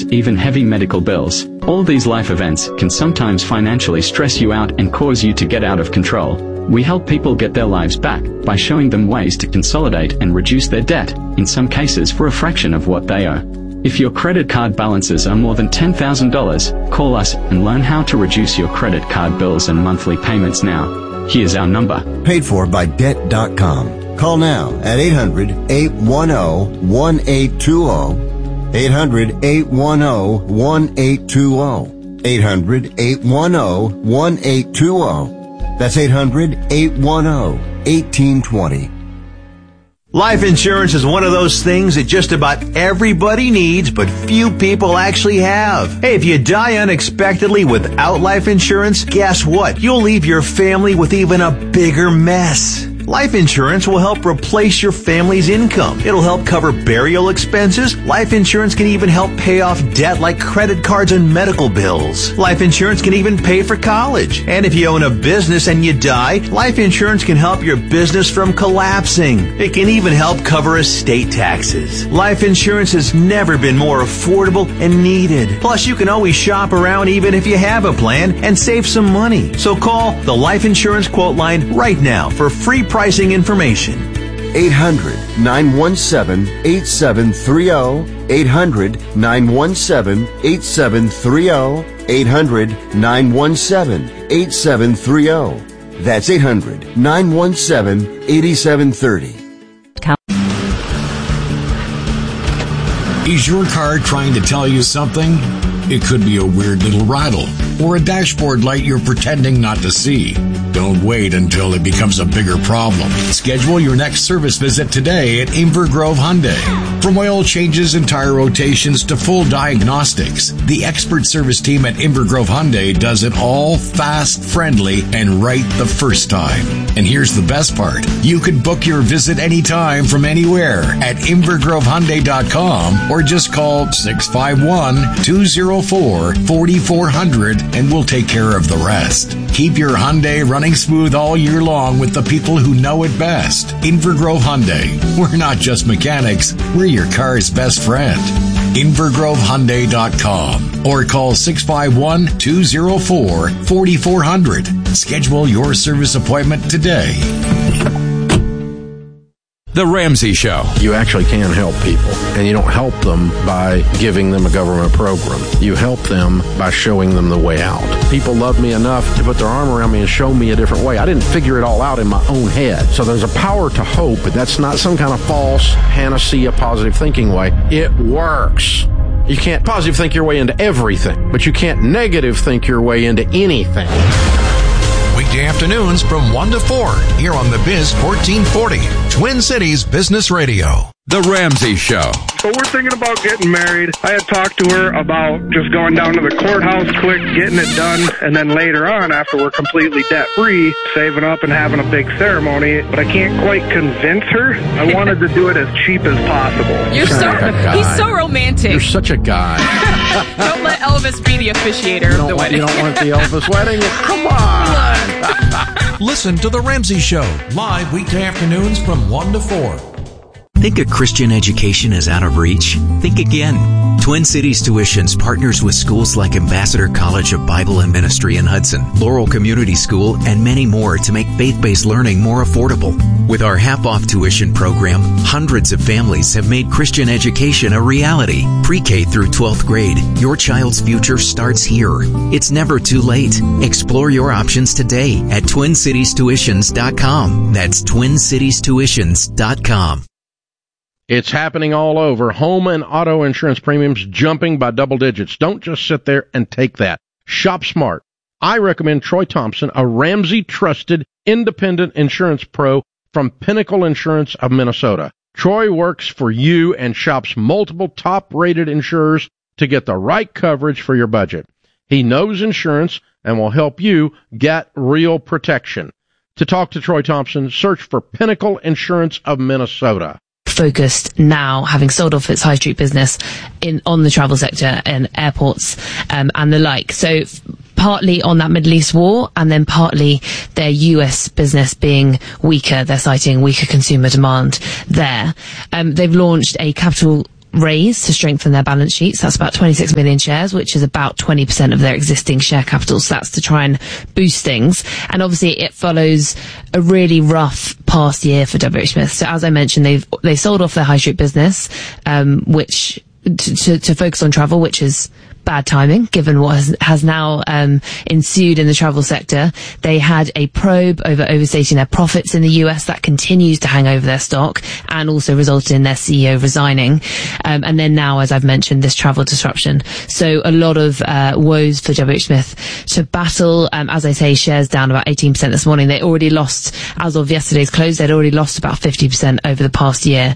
even heavy medical bills. All these life events can sometimes financially stress you out and cause you to get out of control. We help people get their lives back by showing them ways to consolidate and reduce their debt, in some cases for a fraction of what they owe. If your credit card balances are more than $10,000, call us and learn how to reduce your credit card bills and monthly payments now. Here's our number. Paid for by Debt.com. Call now at 800-810-1820. 800-810-1820. 800-810-1820. That's 800-810-1820. Life insurance is one of those things that just about everybody needs, but few people actually have. Hey, if you die unexpectedly without life insurance, guess what? You'll leave your family with even a bigger mess. Life insurance will help replace your family's income. It'll help cover burial expenses. Life insurance can even help pay off debt like credit cards and medical bills. Life insurance can even pay for college. And if you own a business and you die, life insurance can help your business from collapsing. It can even help cover estate taxes. Life insurance has never been more affordable and needed. Plus, you can always shop around even if you have a plan and save some money. So call the Life Insurance Quote Line right now for free pricing information. 800-917-8730. 800-917-8730. 800-917-8730. That's 800-917-8730. Is your car trying to tell you something? It could be a weird little rattle or a dashboard light you're pretending not to see. Don't wait until it becomes a bigger problem. Schedule your next service visit today at Invergrove Hyundai. From oil changes and tire rotations to full diagnostics, the expert service team at Invergrove Hyundai does it all fast, friendly, and right the first time. And here's the best part. You can book your visit anytime from anywhere at InvergroveHyundai.com or just call 651-204-4400 and we'll take care of the rest. Keep your Hyundai running smooth all year long with the people who know it best. Invergrove Hyundai. We're not just mechanics, we're your car's best friend. InvergroveHyundai.com or call 651-204-4400. Schedule your service appointment today. The Ramsey Show. You actually can help people, and you don't help them by giving them a government program. You help them by showing them the way out. People love me enough to put their arm around me and show me a different way. I didn't figure it all out in my own head. So there's a power to hope, but that's not some kind of false panacea positive thinking way. It works. You can't positive think your way into everything, but you can't negative think your way into anything. Weekday afternoons from 1 to 4 here on the Biz 1440, Twin Cities Business Radio. The Ramsey Show. So we're thinking about getting married. I had talked to her about just going down to the courthouse quick, getting it done, and then later on, after we're completely debt-free, saving up and having a big ceremony. But I can't quite convince her. I wanted to do it as cheap as possible. He's so romantic. You're such a guy. Don't let Elvis be the officiator of the wedding. You don't want the Elvis wedding? Come on. Listen to The Ramsey Show, live weekday afternoons from 1 to 4. Think a Christian education is out of reach? Think again. Twin Cities Tuitions partners with schools like Ambassador College of Bible and Ministry in Hudson, Laurel Community School, and many more to make faith-based learning more affordable. With our half-off tuition program, hundreds of families have made Christian education a reality. Pre-K through 12th grade, your child's future starts here. It's never too late. Explore your options today at TwinCitiesTuitions.com. That's TwinCitiesTuitions.com. It's happening all over. Home and auto insurance premiums jumping by double digits. Don't just sit there and take that. Shop smart. I recommend Troy Thompson, a Ramsey-trusted independent insurance pro from Pinnacle Insurance of Minnesota. Troy works for you and shops multiple top-rated insurers to get the right coverage for your budget. He knows insurance and will help you get real protection. To talk to Troy Thompson, search for Pinnacle Insurance of Minnesota. Focused now, having sold off its high street business on the travel sector and airports and the like. So partly on that Middle East war, and then partly their US business being weaker. They're citing weaker consumer demand there. They've launched a capital raise to strengthen their balance sheets. That's about 26 million shares, which is about 20% of their existing share capital. So that's to try and boost things. And obviously it follows a really rough past year for WH Smith. So as I mentioned, they've sold off their high street business, which to focus on travel, which is bad timing given what has now ensued in the travel sector. They had a probe over overstating their profits in the US that continues to hang over their stock and also resulted in their CEO resigning. And then now, as I've mentioned, this travel disruption. So a lot of woes for WH Smith to battle. As I say, shares down about 18% this morning. They already lost, as of yesterday's close, they'd already lost about 50% over the past year.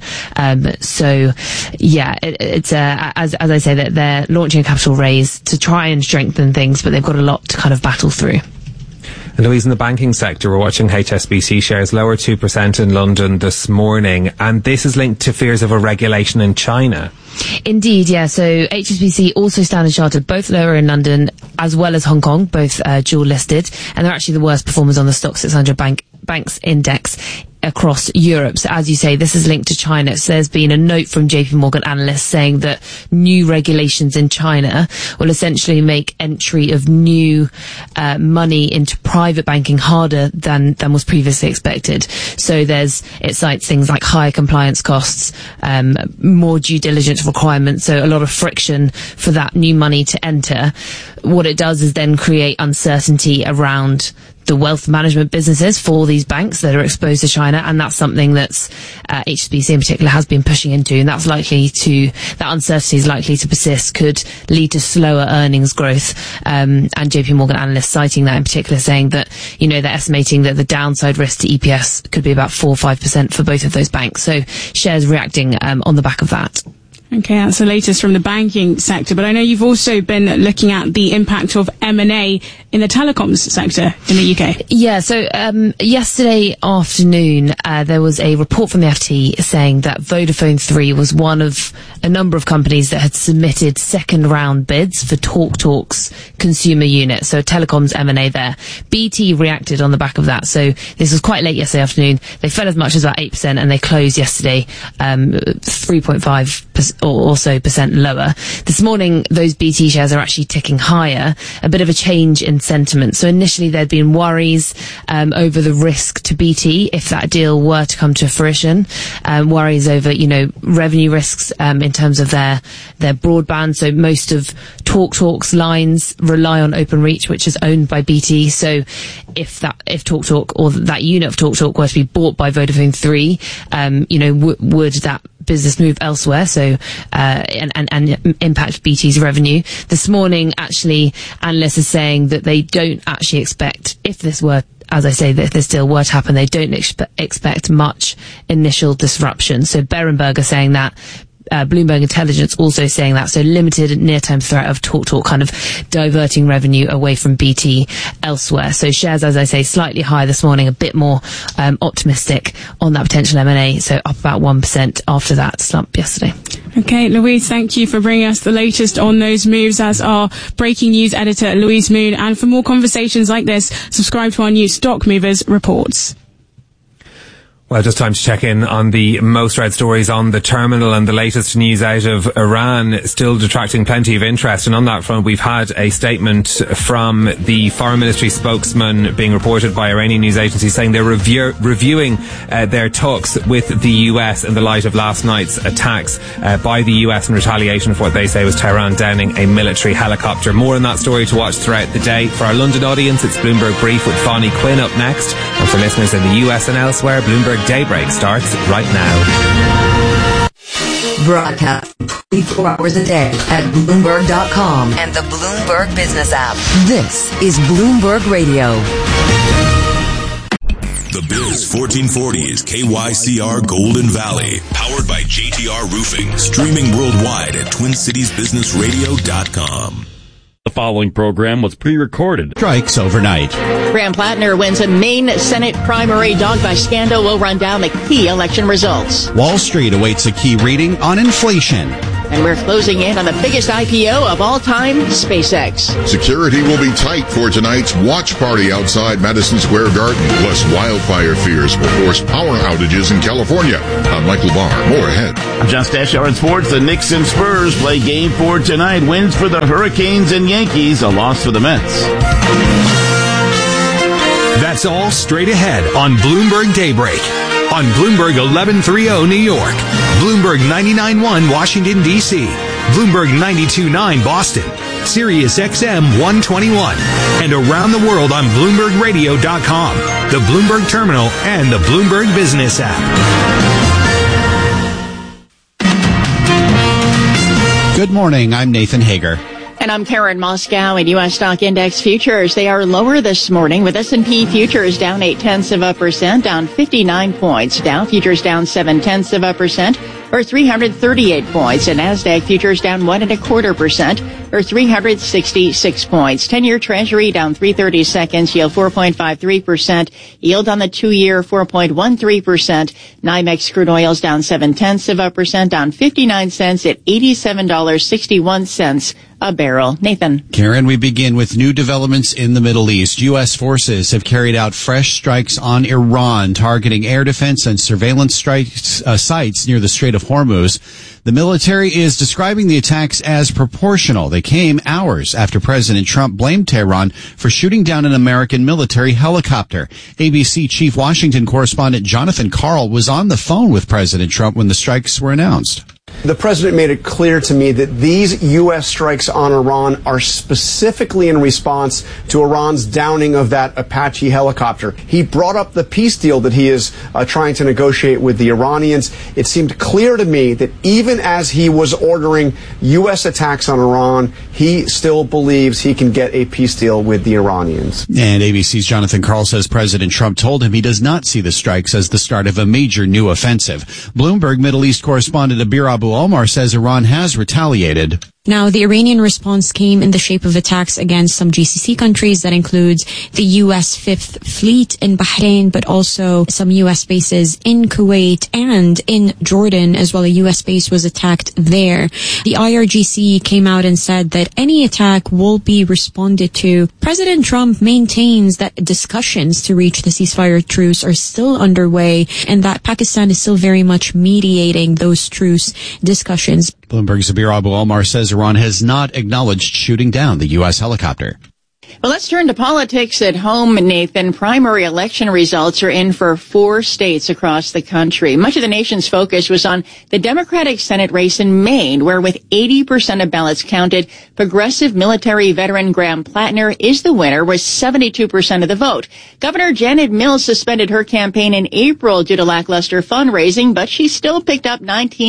So yeah, it's as I say, that they're launching a capital raise to try and strengthen things, but they've got a lot to kind of battle through. And Louise, in the banking sector, we're watching HSBC shares lower 2% in London this morning, and this is linked to fears of a regulation in China. Indeed, yeah. So HSBC, also Standard Chartered, both lower in London, as well as Hong Kong, both dual listed, and they're actually the worst performers on the Stoxx 600 banks index across Europe. So as you say, this is linked to China. So there's been a note from JP Morgan analysts saying that new regulations in China will essentially make entry of new money into private banking harder than was previously expected. So it cites things like higher compliance costs, more due diligence requirements, so a lot of friction for that new money to enter. What it does is then create uncertainty around the wealth management businesses for these banks that are exposed to China, and that's something that's HSBC in particular has been pushing into, and that uncertainty is likely to persist, could lead to slower earnings growth. And JP Morgan analysts citing that in particular, saying that, they're estimating that the downside risk to EPS could be about 4 or 5% for both of those banks. So shares reacting on the back of that. Okay, that's the latest from the banking sector. But I know you've also been looking at the impact of M&A in the telecoms sector in the UK. Yeah, so yesterday afternoon, there was a report from the FT saying that Vodafone 3 was one of a number of companies that had submitted second round bids for TalkTalk's consumer unit. So telecoms M&A there. BT reacted on the back of that. So this was quite late yesterday afternoon. They fell as much as about 8%, and they closed yesterday 3.5% or so percent lower. This morning, those BT shares are actually ticking higher, a bit of a change in sentiment. So initially there'd been worries over the risk to BT if that deal were to come to fruition, worries over, revenue risks in terms of their broadband. So most of TalkTalk's lines rely on Openreach, which is owned by BT. So if TalkTalk or that unit of TalkTalk were to be bought by Vodafone 3, would that business move elsewhere, so and impact BT's revenue. This morning, actually, analysts are saying that they don't actually expect, if this were, as I say, if this deal were to happen, they don't expect much initial disruption. So Berenberg are saying that. Bloomberg Intelligence also saying that, so limited near-term threat of TalkTalk kind of diverting revenue away from BT elsewhere. So shares, as I say, slightly higher this morning, a bit more optimistic on that potential M&A, so up about 1% after that slump yesterday. Okay, Louise, thank you for bringing us the latest on those moves as our breaking news editor, Louise Moon. And for more conversations like this, subscribe to our new Stock Movers reports. Well, just time to check in on the most read stories on the terminal, and the latest news out of Iran still detracting plenty of interest. And on that front, we've had a statement from the Foreign Ministry spokesman being reported by Iranian news agencies saying they're reviewing their talks with the US in the light of last night's attacks by the US in retaliation for what they say was Tehran downing a military helicopter. More on that story to watch throughout the day. For our London audience, it's Bloomberg Brief with Fonnie Quinn up next. And for listeners in the US and elsewhere, Bloomberg Daybreak starts right now. Broadcast 24 hours a day at Bloomberg.com and the Bloomberg Business app. This is Bloomberg Radio. The Biz 1440 is KYCR Golden Valley, powered by JTR Roofing, streaming worldwide at TwinCitiesBusinessRadio.com. The following program was pre-recorded. Strikes overnight. Graham Plattner wins a Maine Senate primary. Doug Scandal will run down the key election results. Wall Street awaits a key reading on inflation. And we're closing in on the biggest IPO of all time, SpaceX. Security will be tight for tonight's watch party outside Madison Square Garden. Plus, wildfire fears will force power outages in California. I'm Michael Barr. More ahead. Just SR in sports, the Knicks and Spurs play game 4 tonight. Wins for the Hurricanes and Yankees, a loss for the Mets. That's all straight ahead on Bloomberg Daybreak. On Bloomberg 1130 New York, Bloomberg 99.1 Washington, D.C., Bloomberg 92.9 Boston, Sirius XM 121, and around the world on BloombergRadio.com, the Bloomberg Terminal, and the Bloomberg Business app. Good morning. I'm Nathan Hager. And I'm Karen Moscow. In U.S. stock index futures, they are lower this morning, with S&P futures down 0.8%, down 59 points. Dow futures down 0.7%, or 338 points. And NASDAQ futures down 1.25%, or 366 points. 10-year Treasury down 3/32, yield 4.53%. Yield on the 2-year 4.13%. NYMEX crude oil's down 0.7%, down 59 cents at $87.61 a barrel. Nathan. Karen, we begin with new developments in the Middle East. U.S. forces have carried out fresh strikes on Iran, targeting air defense and surveillance sites near the Strait of Hormuz. The military is describing the attacks as proportional. They came hours after President Trump blamed Tehran for shooting down an American military helicopter. ABC Chief Washington correspondent Jonathan Karl was on the phone with President Trump when the strikes were announced. The president made it clear to me that these U.S. strikes on Iran are specifically in response to Iran's downing of that Apache helicopter. He brought up the peace deal that he is trying to negotiate with the Iranians. It seemed clear to me that even as he was ordering U.S. attacks on Iran, he still believes he can get a peace deal with the Iranians. And ABC's Jonathan Karl says President Trump told him he does not see the strikes as the start of a major new offensive. Bloomberg Middle East correspondent Abir Abu Omar says Iran has retaliated. Now, the Iranian response came in the shape of attacks against some GCC countries. That includes the U.S. Fifth Fleet in Bahrain, but also some U.S. bases in Kuwait and in Jordan as well. A U.S. base was attacked there. The IRGC came out and said that any attack will be responded to. President Trump maintains that discussions to reach the ceasefire truce are still underway and that Pakistan is still very much mediating those truce discussions. Bloomberg's Abir Abu Omar says Iran has not acknowledged shooting down the U.S. helicopter. Well, let's turn to politics at home, Nathan. Primary election results are in for 4 states across the country. Much of the nation's focus was on the Democratic Senate race in Maine, where with 80% of ballots counted, progressive military veteran Graham Plattner is the winner with 72% of the vote. Governor Janet Mills suspended her campaign in April due to lackluster fundraising, but she still picked up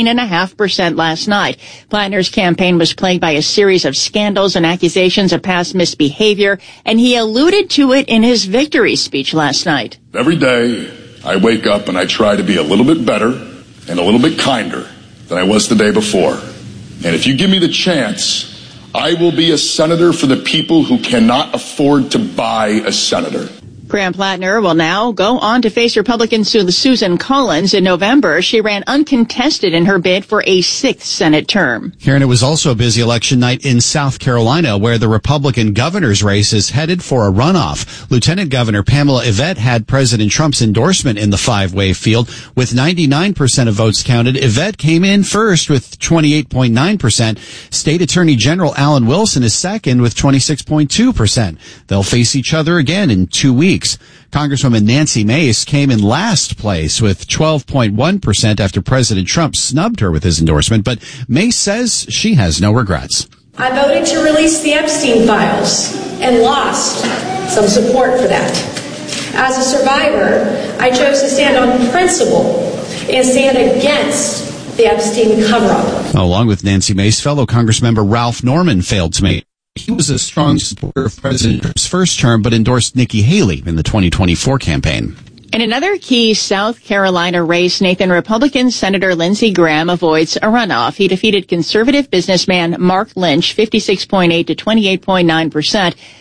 19.5% last night. Plattner's campaign was plagued by a series of scandals and accusations of past misbehavior, and he alluded to it in his victory speech last night. Every day, I wake up and I try to be a little bit better and a little bit kinder than I was the day before. And if you give me the chance, I will be a senator for the people who cannot afford to buy a senator. Graham Plattner will now go on to face Republican Susan Collins in November. She ran uncontested in her bid for a 6th Senate term. Karen, it was also a busy election night in South Carolina, where the Republican governor's race is headed for a runoff. Lieutenant Governor Pamela Yvette had President Trump's endorsement in the 5-way field. With 99% of votes counted, Yvette came in first with 28.9%. State Attorney General Alan Wilson is second with 26.2%. They'll face each other again in 2 weeks. Congresswoman Nancy Mace came in last place with 12.1% after President Trump snubbed her with his endorsement, but Mace says she has no regrets. I voted to release the Epstein files and lost some support for that. As a survivor, I chose to stand on principle and stand against the Epstein cover-up. Along with Nancy Mace, fellow Congressmember Ralph Norman failed to make. He was a strong supporter of President Trump's first term, but endorsed Nikki Haley in the 2024 campaign. In another key South Carolina race, Nathan, Republican Senator Lindsey Graham avoids a runoff. He defeated conservative businessman Mark Lynch 56.8 to 28.9%.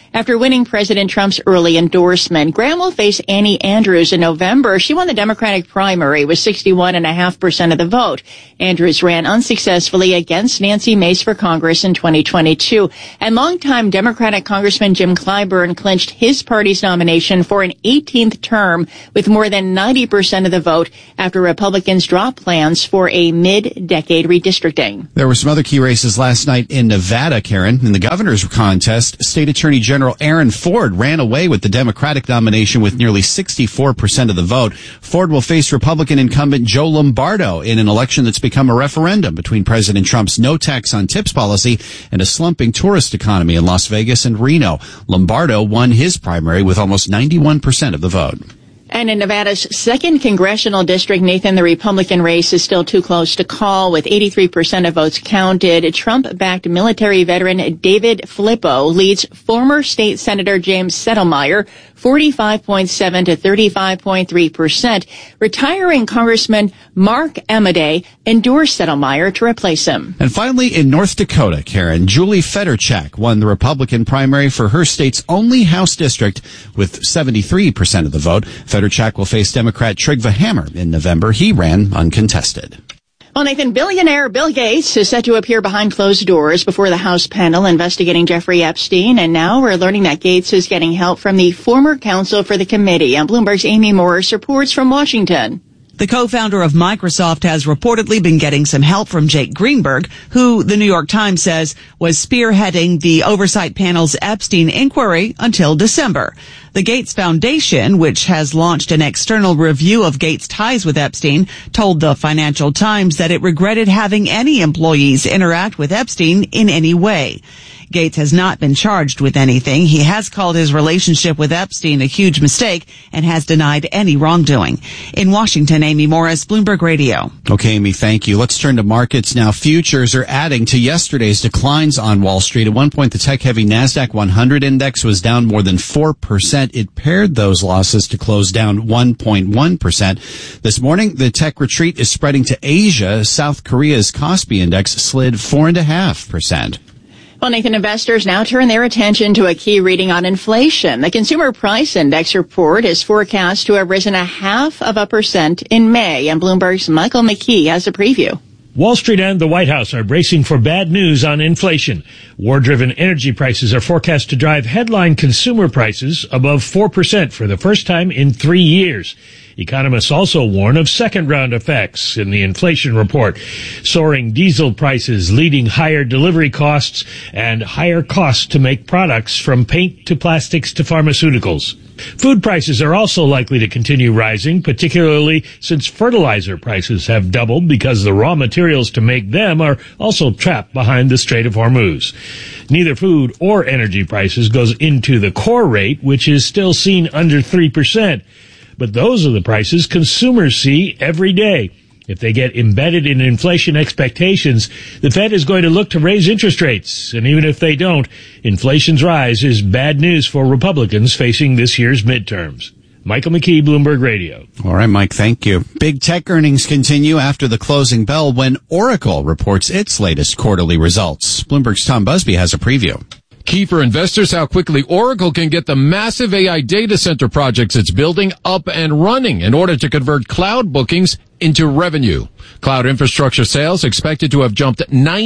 after winning President Trump's early endorsement. Graham will face Annie Andrews in November. She won the Democratic primary with 61.5% of the vote. Andrews ran unsuccessfully against Nancy Mace for Congress in 2022. And longtime Democratic Congressman Jim Clyburn clinched his party's nomination for an 18th term with more than 90% of the vote after Republicans dropped plans for a mid-decade redistricting. There were some other key races last night in Nevada, Karen. In the governor's contest, State Attorney General Aaron Ford ran away with the Democratic nomination with nearly 64% of the vote. Ford will face Republican incumbent Joe Lombardo in an election that's become a referendum between President Trump's no tax on tips policy and a slumping tourist economy in Las Vegas and Reno. Lombardo won his primary with almost 91% of the vote. And in Nevada's 2nd congressional district, Nathan, the Republican race is still too close to call. With 83% of votes counted, Trump-backed military veteran David Filippo leads former state senator James Settlemyre 45.7 to 35.3%. Retiring Congressman Mark Amodei endorsed Settlemyre to replace him. And finally, in North Dakota, Karen, Julie Fedorchak won the Republican primary for her state's only House district with 73% of the vote. Fedorchak will face Democrat Trygve Hammer in November. He ran uncontested. Well, Nathan, billionaire Bill Gates is set to appear behind closed doors before the House panel investigating Jeffrey Epstein. And now we're learning that Gates is getting help from the former counsel for the committee. And Bloomberg's Amy Morris reports from Washington. The co-founder of Microsoft has reportedly been getting some help from Jake Greenberg, who the New York Times says was spearheading the oversight panel's Epstein inquiry until December. The Gates Foundation, which has launched an external review of Gates' ties with Epstein, told the Financial Times that it regretted having any employees interact with Epstein in any way. Gates has not been charged with anything. He has called his relationship with Epstein a huge mistake and has denied any wrongdoing. In Washington, Amy Morris, Bloomberg Radio. Okay, Amy, thank you. Let's turn to markets now. Futures are adding to yesterday's declines on Wall Street. At one point, the tech-heavy NASDAQ 100 index was down more than 4%. It paired those losses to close down 1.1%. This morning, the tech retreat is spreading to Asia. South Korea's Kospi index slid 4.5%. Well, Nathan, investors now turn their attention to a key reading on inflation. The Consumer Price Index report is forecast to have risen 0.5% in May, and Bloomberg's Michael McKee has a preview. Wall Street and the White House are bracing for bad news on inflation. War-driven energy prices are forecast to drive headline consumer prices above 4% for the first time in 3 years. Economists also warn of second-round effects in the inflation report. Soaring diesel prices leading higher delivery costs and higher costs to make products from paint to plastics to pharmaceuticals. Food prices are also likely to continue rising, particularly since fertilizer prices have doubled because the raw materials to make them are also trapped behind the Strait of Hormuz. Neither food or energy prices goes into the core rate, which is still seen under 3%. But those are the prices consumers see every day. If they get embedded in inflation expectations, the Fed is going to look to raise interest rates. And even if they don't, inflation's rise is bad news for Republicans facing this year's midterms. Michael McKee, Bloomberg Radio. All right, Mike, thank you. Big tech earnings continue after the closing bell when Oracle reports its latest quarterly results. Bloomberg's Tom Busby has a preview. Key for investors, how quickly Oracle can get the massive AI data center projects it's building up and running in order to convert cloud bookings into revenue. Cloud infrastructure sales expected to have jumped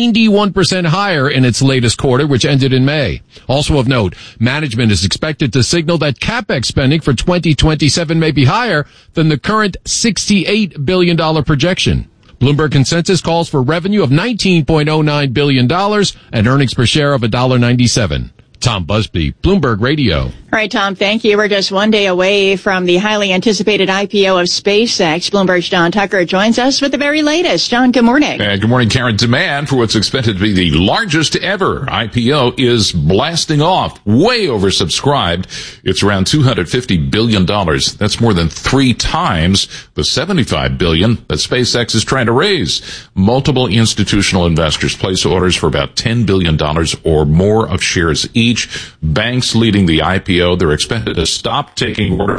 91% higher in its latest quarter, which ended in May. Also of note, management is expected to signal that CapEx spending for 2027 may be higher than the current $68 billion projection. Bloomberg consensus calls for revenue of $19.09 billion and earnings per share of $1.97. Tom Busby, Bloomberg Radio. All right, Tom, thank you. We're just one day away from the highly anticipated IPO of SpaceX. Bloomberg's John Tucker joins us with the very latest. John, good morning. Good morning, Karen. Demand for what's expected to be the largest ever IPO is blasting off, way oversubscribed. It's around $250 billion. That's more than 3 times the $75 billion that SpaceX is trying to raise. Multiple institutional investors place orders for about $10 billion or more of shares each. Banks leading the IPO, they're expected to stop taking orders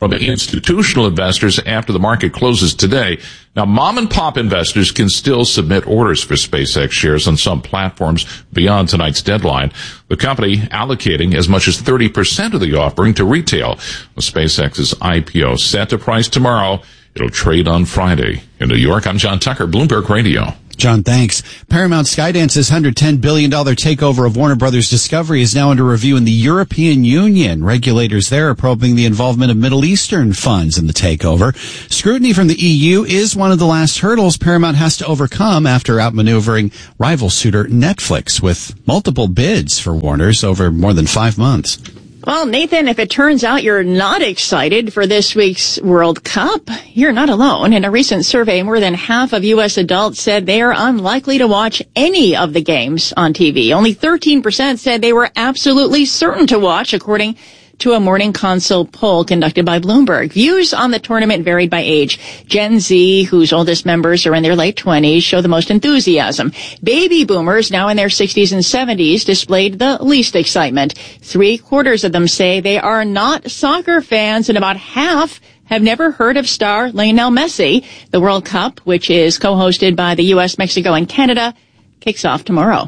from institutional investors after the market closes today. Now, mom and pop investors can still submit orders for SpaceX shares on some platforms beyond tonight's deadline. The company allocating as much as 30% of the offering to retail. SpaceX's IPO set to price tomorrow. It'll trade on Friday. In New York, I'm John Tucker, Bloomberg Radio. John, thanks. Paramount Skydance's $110 billion takeover of Warner Brothers Discovery is now under review in the European Union. Regulators there are probing the involvement of Middle Eastern funds in the takeover. Scrutiny from the EU is one of the last hurdles Paramount has to overcome after outmaneuvering rival suitor Netflix with multiple bids for Warner's over more than 5 months. Well, Nathan, if it turns out you're not excited for this week's World Cup, you're not alone. In a recent survey, more than half of U.S. adults said they are unlikely to watch any of the games on TV. Only 13% said they were absolutely certain to watch, according to a Morning Consult poll conducted by Bloomberg. Views on the tournament varied by age. Gen Z, whose oldest members are in their late 20s, show the most enthusiasm. Baby boomers, now in their 60s and 70s, displayed the least excitement. 3/4 of them say they are not soccer fans, and about half have never heard of star Lionel Messi. The World Cup, which is co-hosted by the U.S., Mexico, and Canada, kicks off tomorrow.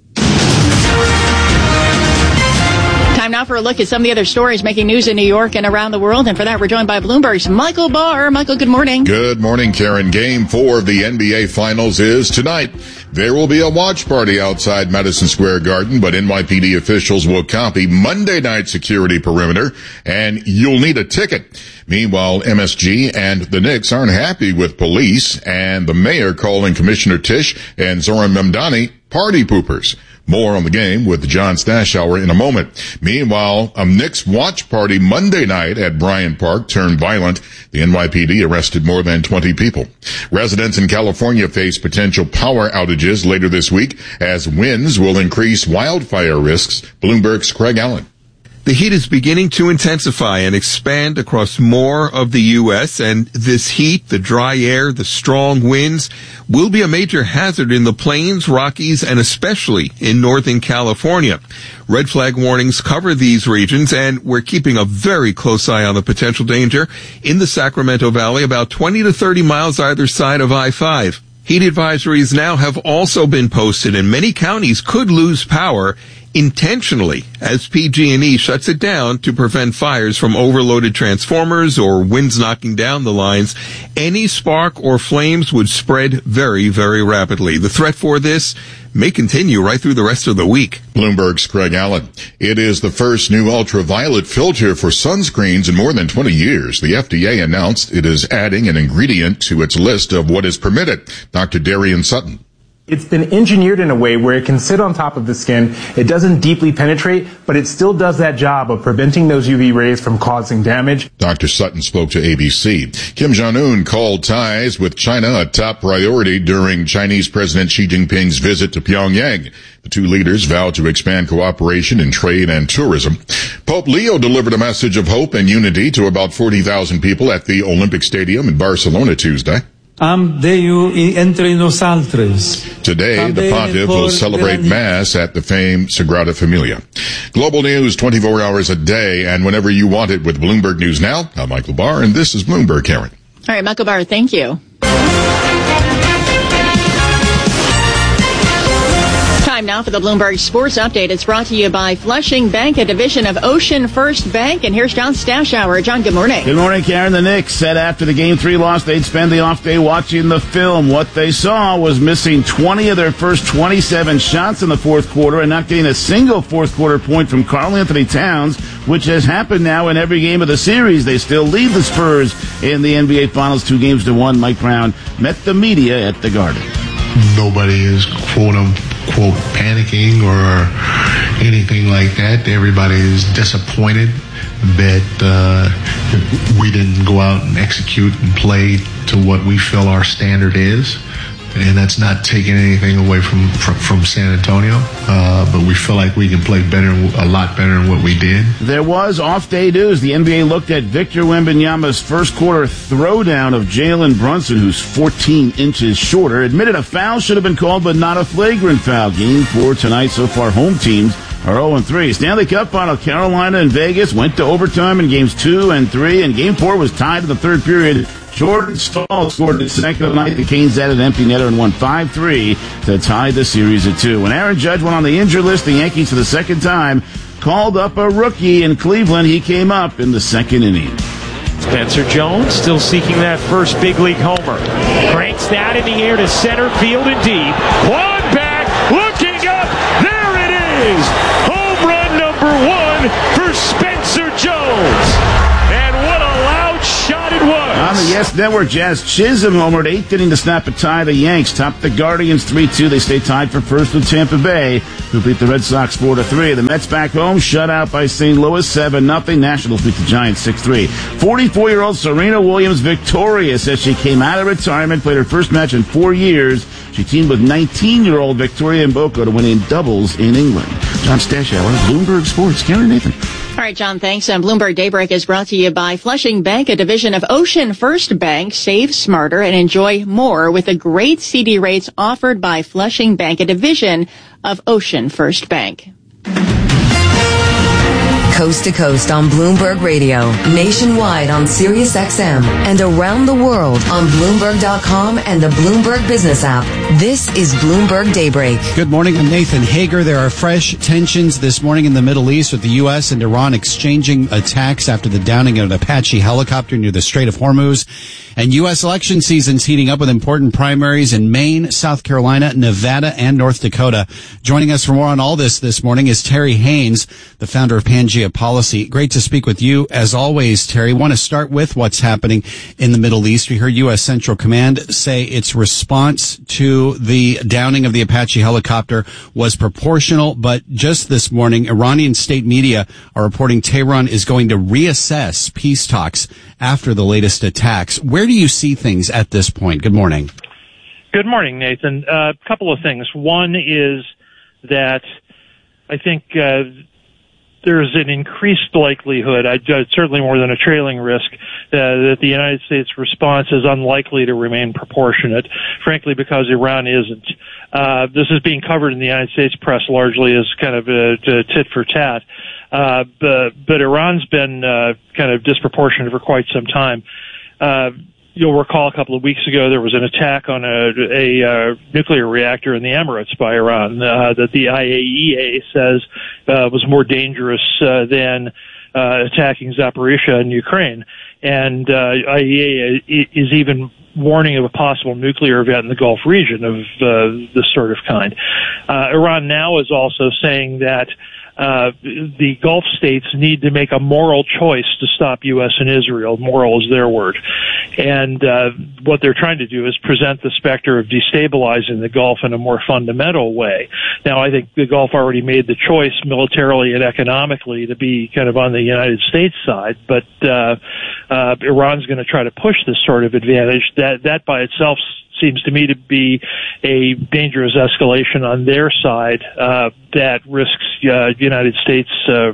Time now for a look at some of the other stories making news in New York and around the world. And for that, we're joined by Bloomberg's Michael Barr. Michael, good morning. Good morning, Karen. Game 4 of the NBA Finals is tonight. There will be a watch party outside Madison Square Garden, but NYPD officials will copy Monday night security perimeter, and you'll need a ticket. Meanwhile, MSG and the Knicks aren't happy with police, and the mayor calling Commissioner Tisch and Zoran Mamdani party poopers. More on the game with John Stashower in a moment. Meanwhile, a Knicks watch party Monday night at Bryant Park turned violent. The NYPD arrested more than 20 people. Residents in California face potential power outages later this week as winds will increase wildfire risks. Bloomberg's Craig Allen. The heat is beginning to intensify and expand across more of the U.S., and this heat, the dry air, the strong winds, will be a major hazard in the Plains, Rockies, and especially in Northern California. Red flag warnings cover these regions, and we're keeping a very close eye on the potential danger in the Sacramento Valley, about 20 to 30 miles either side of I-5. Heat advisories now have also been posted, and many counties could lose power intentionally as PG&E shuts it down to prevent fires from overloaded transformers or winds knocking down the lines. Any spark or flames would spread very, very rapidly. The threat for this may continue right through the rest of the week. Bloomberg's Craig Allen. It is the first new ultraviolet filter for sunscreens in more than 20 years. The FDA announced it is adding an ingredient to its list of what is permitted. Dr. Darian Sutton. It's been engineered in a way where it can sit on top of the skin. It doesn't deeply penetrate, but it still does that job of preventing those UV rays from causing damage. Dr. Sutton spoke to ABC. Kim Jong-un called ties with China a top priority during Chinese President Xi Jinping's visit to Pyongyang. The two leaders vowed to expand cooperation in trade and tourism. Pope Leo delivered a message of hope and unity to about 40,000 people at the Olympic Stadium in Barcelona Tuesday. Today, the Pontiff will celebrate Mass at the famed Sagrada Familia. Global news 24 hours a day and whenever you want it with Bloomberg News Now. I'm Michael Barr, and this is Bloomberg, Karen. All right, Michael Barr, thank you. Time now for the Bloomberg Sports Update. It's brought to you by Flushing Bank, a division of Ocean First Bank. And here's John Stashower. John, good morning. Good morning, Karen. The Knicks said after the Game 3 loss, they'd spend the off day watching the film. What they saw was missing 20 of their first 27 shots in the fourth quarter and not getting a single fourth quarter point from Karl Anthony Towns, which has happened now in every game of the series. They still lead the Spurs in the NBA Finals 2-1. Mike Brown met the media at the Garden. Nobody is quote-unquote panicking or anything like that. Everybody is disappointed that we didn't go out and execute and play to what we feel our standard is. And that's not taking anything away from San Antonio, but we feel like we can play better, a lot better than what we did. There was off-day news. The NBA looked at Victor Wembanyama's first quarter throwdown of Jalen Brunson, who's 14 inches shorter. Admitted a foul should have been called, but not a flagrant foul. Game 4 tonight. So far, home teams are 0-3. Stanley Cup final, Carolina and Vegas went to overtime in games 2 and 3, and game 4 was tied in the third period. Jordan Staal scored the second of the night. The Canes had an empty netter and won 5-3 to tie the series at 2. When Aaron Judge went on the injured list, the Yankees for the second time called up a rookie in Cleveland. He came up in the second inning. Spencer Jones still seeking that first big league homer. Cranks that in the air to center field and deep. One back, looking up. There it is. Home run number 1 for Spencer Jones. And what a loud shot it was. On the Yes Network, Jazz Chisholm homered 8th inning to snap a tie. The Yanks top the Guardians 3-2. They stay tied for first with Tampa Bay, who beat the Red Sox 4-3. The Mets back home, shut out by St. Louis 7-0. Nationals beat the Giants 6-3. 44-year-old Serena Williams victorious as she came out of retirement, played her first match in 4 years. She teamed with 19-year-old Victoria Mboko to win in doubles in England. John Stashower, Bloomberg Sports. Karen Nathan. All right, John, thanks. And Bloomberg Daybreak is brought to you by Flushing Bank, a division of Ocean First Bank. Save smarter and enjoy more with the great CD rates offered by Flushing Bank, a division of Ocean First Bank. Coast to coast on Bloomberg Radio, nationwide on Sirius XM, and around the world on Bloomberg.com and the Bloomberg Business app. This is Bloomberg Daybreak. Good morning. I'm Nathan Hager. There are fresh tensions this morning in the Middle East with the U.S. and Iran exchanging attacks after the downing of an Apache helicopter near the Strait of Hormuz. And U.S. election season's heating up with important primaries in Maine, South Carolina, Nevada, and North Dakota. Joining us for more on all this morning is Terry Haynes, the founder of Pangea Policy. Great to speak with you as always, Terry. Want to start with what's happening in the Middle East. We heard U.S. Central Command say its response to the downing of the Apache helicopter was proportional, but just this morning, Iranian state media are reporting Tehran is going to reassess peace talks after the latest attacks. Where do you see things at this point? Good morning. Good morning, Nathan. A couple of things. One is that I think there's an increased likelihood, certainly more than a trailing risk, that the United States response is unlikely to remain proportionate, frankly, because Iran isn't. This is being covered in the United States press largely as kind of a tit for tat. But Iran's been kind of disproportionate for quite some time. You'll recall a couple of weeks ago there was an attack on a nuclear reactor in the Emirates by Iran that the IAEA says was more dangerous than attacking Zaporizhzhia in Ukraine. And IAEA is even warning of a possible nuclear event in the Gulf region of this sort of kind. Iran now is also saying that the Gulf states need to make a moral choice to stop U.S. and Israel. Moral is their word. And what they're trying to do is present the specter of destabilizing the Gulf in a more fundamental way. Now, I think the Gulf already made the choice militarily and economically to be kind of on the United States side, but Iran's going to try to push this sort of advantage. That by itself seems to me to be a dangerous escalation on their side that risks the United States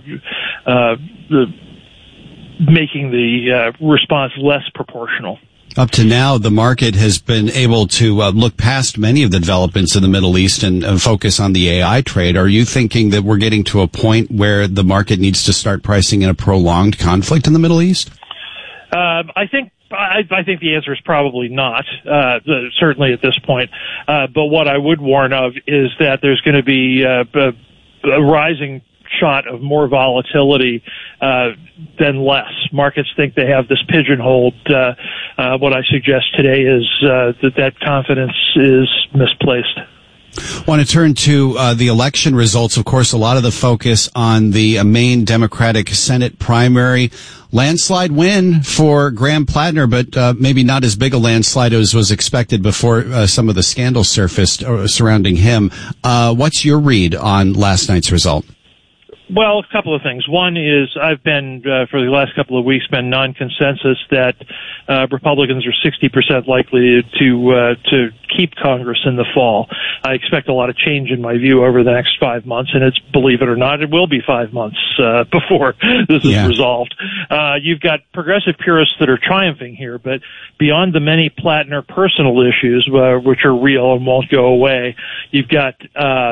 making the response less proportional. Up to now, the market has been able to look past many of the developments in the Middle East and focus on the AI trade. Are you thinking that we're getting to a point where the market needs to start pricing in a prolonged conflict in the Middle East? I think the answer is probably not, certainly at this point. But what I would warn of is that there's going to be a rising shot of more volatility than less. Markets think they have this pigeonholed. What I suggest today is that confidence is misplaced. Want to turn to the election results. Of course, a lot of the focus on the Maine Democratic Senate primary. Landslide win for Graham Plattner, but maybe not as big a landslide as was expected before some of the scandals surfaced surrounding him. What's your read on last night's result? Well, a couple of things. One is I've been, for the last couple of weeks, been non-consensus that Republicans are 60% likely to keep Congress in the fall. I expect a lot of change in my view over the next 5 months, and it's, believe it or not, it will be 5 months before this is resolved. You've got progressive purists that are triumphing here, but beyond the many Plattner personal issues, which are real and won't go away, you've got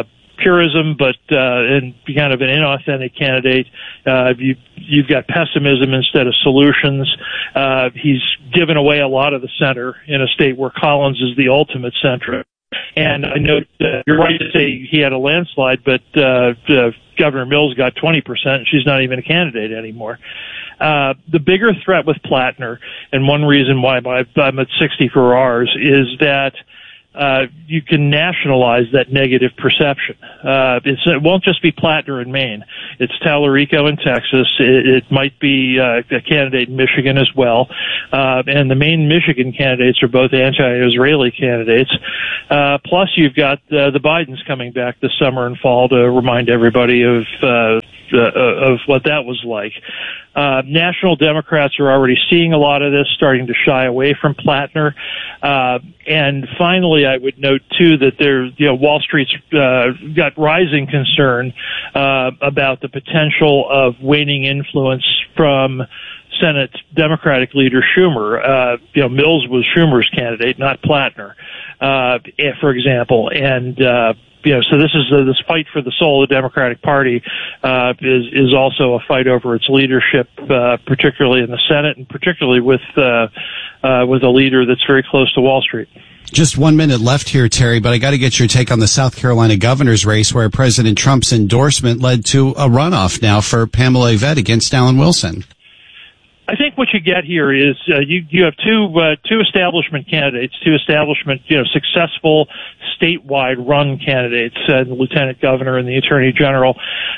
purism, but and kind of an inauthentic candidate. You've got pessimism instead of solutions. He's given away a lot of the center in a state where Collins is the ultimate centrist. And I know you're right to say he had a landslide, but Governor Mills got 20%, and she's not even a candidate anymore. The bigger threat with Plattner, and one reason why I'm at 60 for ours, is that you can nationalize that negative perception. It won't just be Plattner in Maine. It's Tallarico in Texas. It might be a candidate in Michigan as well. And the main Michigan candidates are both anti-Israeli candidates. Plus, you've got the Bidens coming back this summer and fall to remind everybody of what that was like. National Democrats are already seeing a lot of this, starting to shy away from Plattner. And finally, I would note too that Wall Street's got rising concern about the potential of waning influence from Senate Democratic leader Schumer. Mills was Schumer's candidate, not Plattner, for example, and. So this fight for the soul of the Democratic Party is also a fight over its leadership, particularly in the Senate, and particularly with a leader that's very close to Wall Street. Just 1 minute left here, Terry, but I got to get your take on the South Carolina governor's race, where President Trump's endorsement led to a runoff now for Pamela Yvette against Alan Wilson. I think what you get here is you have two establishment candidates, successful statewide run candidates, the lieutenant governor and the attorney general.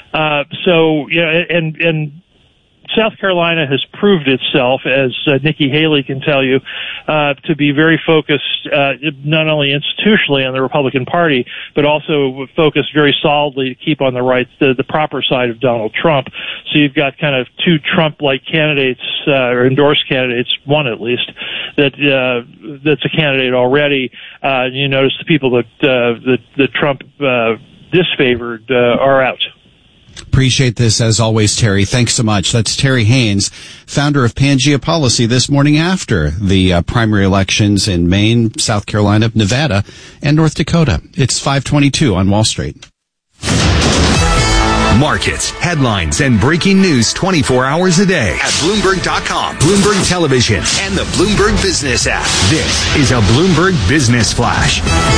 And South Carolina has proved itself, as Nikki Haley can tell you, to be very focused not only institutionally on the Republican Party, but also focused very solidly to keep on the proper side of Donald Trump. So you've got kind of two Trump-like candidates, or endorsed candidates, one at least, that's a candidate already. You notice the people that Trump disfavored are out. Appreciate this as always, Terry. Thanks so much. That's Terry Haynes, founder of Pangea Policy, this morning after the primary elections in Maine, South Carolina, Nevada, and North Dakota. It's 5:22 on Wall Street. Markets, headlines, and breaking news 24 hours a day at Bloomberg.com, Bloomberg Television, and the Bloomberg Business app. This is a Bloomberg Business Flash.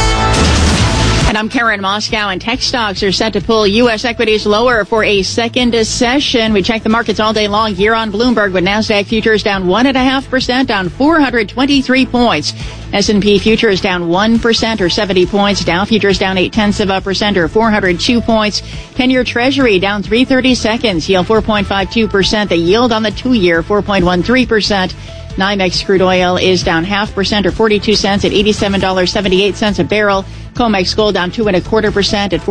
And I'm Karen Moscow, and tech stocks are set to pull U.S. equities lower for a second session. We check the markets all day long here on Bloomberg, with NASDAQ futures down 1.5%, down 423 points. S&P futures down 1% or 70 points. Dow futures down 0.8% or 402 points. 10-year Treasury down 3/32, yield 4.52%. The yield on the 2-year 4.13%. NYMEX crude oil is down 0.5% or 42 cents at $87.78 a barrel. COMEX gold down 2.25% at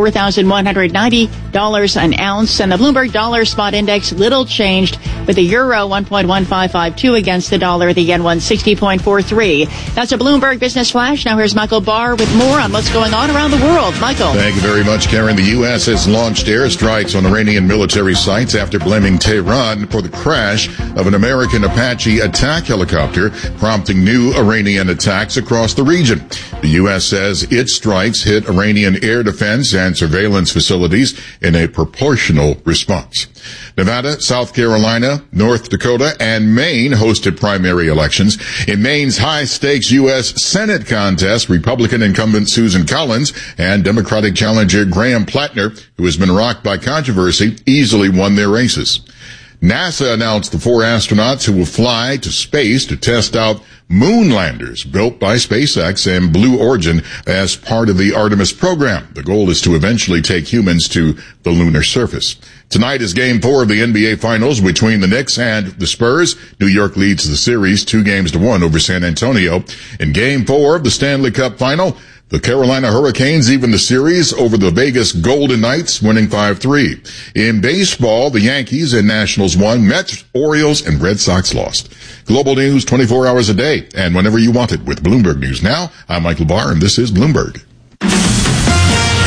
$4,190 an ounce. And the Bloomberg Dollar Spot Index little changed, with the euro 1.1552 against the dollar, the yen 160.43. That's a Bloomberg Business Flash. Now here's Michael Barr with more on what's going on around the world. Michael. Thank you very much, Karen. The U.S. has launched airstrikes on Iranian military sites after blaming Tehran for the crash of an American Apache attack helicopter, prompting new Iranian attacks across the region. The U.S. says its strikes hit Iranian air defense and surveillance facilities in a proportional response. Nevada, South Carolina, North Dakota, and Maine hosted primary elections. In Maine's high-stakes U.S. Senate contest, Republican incumbent Susan Collins and Democratic challenger Graham Plattner, who has been rocked by controversy, easily won their races. NASA announced the 4 astronauts who will fly to space to test out moon landers built by SpaceX and Blue Origin as part of the Artemis program. The goal is to eventually take humans to the lunar surface. Tonight is Game 4 of the NBA Finals between the Knicks and the Spurs. New York leads the series 2-1 over San Antonio. In Game 4 of the Stanley Cup Final, the Carolina Hurricanes even the series over the Vegas Golden Knights, winning 5-3. In baseball, the Yankees and Nationals won. Mets, Orioles, and Red Sox lost. Global news 24 hours a day and whenever you want it with Bloomberg News Now. I'm Michael Barr, and this is Bloomberg.